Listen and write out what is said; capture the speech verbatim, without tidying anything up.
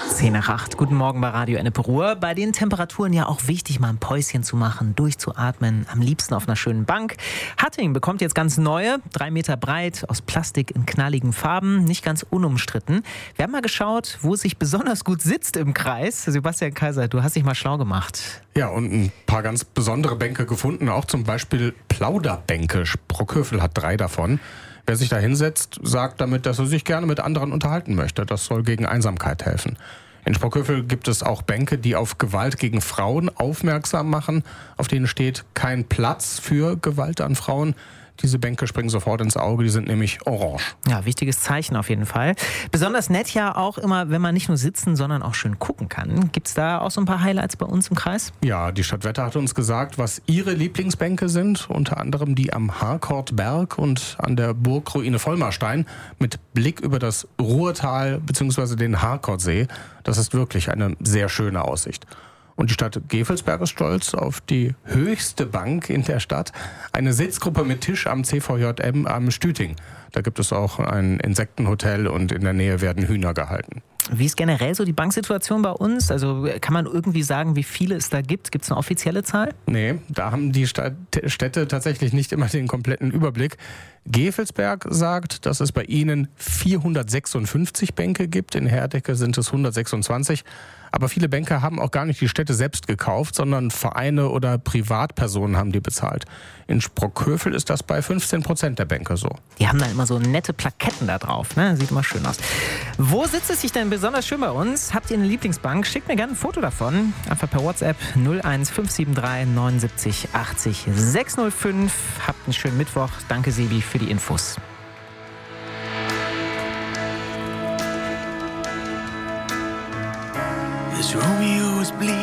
zehn nach acht. Guten Morgen bei Radio Ennepe Ruhr. Bei den Temperaturen ja auch wichtig, mal ein Päuschen zu machen, durchzuatmen. Am liebsten auf einer schönen Bank. Hattingen bekommt jetzt ganz neue, drei Meter breit, aus Plastik in knalligen Farben. Nicht ganz unumstritten. Wir haben mal geschaut, wo es sich besonders gut sitzt im Kreis. Sebastian Kaiser, du hast dich mal schlau gemacht. Ja, und ein paar ganz besondere Bänke gefunden. Auch zum Beispiel Plauderbänke. Sprockhövel hat drei davon. Wer sich da hinsetzt, sagt damit, dass er sich gerne mit anderen unterhalten möchte. Das soll gegen Einsamkeit helfen. In Sprockhövel gibt es auch Bänke, die auf Gewalt gegen Frauen aufmerksam machen. Auf denen steht kein Platz für Gewalt an Frauen. Diese Bänke springen sofort ins Auge, die sind nämlich orange. Ja, wichtiges Zeichen auf jeden Fall. Besonders nett ja auch immer, wenn man nicht nur sitzen, sondern auch schön gucken kann. Gibt es da auch so ein paar Highlights bei uns im Kreis? Ja, die Stadt Wetter hat uns gesagt, was ihre Lieblingsbänke sind. Unter anderem die am Harkortberg und an der Burgruine Vollmarstein mit Blick über das Ruhrtal bzw. den Harkortsee. Das ist wirklich eine sehr schöne Aussicht. Und die Stadt Gevelsberg ist stolz auf die höchste Bank in der Stadt. Eine Sitzgruppe mit Tisch am C V J M am Stüting. Da gibt es auch ein Insektenhotel und in der Nähe werden Hühner gehalten. Wie ist generell so die Banksituation bei uns? Also kann man irgendwie sagen, wie viele es da gibt? Gibt es eine offizielle Zahl? Nee, da haben die Stadt, Städte tatsächlich nicht immer den kompletten Überblick. Gevelsberg sagt, dass es bei ihnen vierhundertsechsundfünfzig Bänke gibt. In Herdecke sind es hundertsechsundzwanzig. Aber viele Bänke haben auch gar nicht die Städte selbst gekauft, sondern Vereine oder Privatpersonen haben die bezahlt. In Sprockhövel ist das bei fünfzehn Prozent der Bänke so. Die haben dann immer so nette Plaketten da drauf, ne? Sieht immer schön aus. Wo sitzt es sich denn besonders schön bei uns? Habt ihr eine Lieblingsbank? Schickt mir gerne ein Foto davon. Einfach per WhatsApp null eins fünf sieben drei neunundsiebzig achtzig sechshundertfünf. Habt einen schönen Mittwoch. Danke, Sebi, für die Infos. As Romeo was bleeding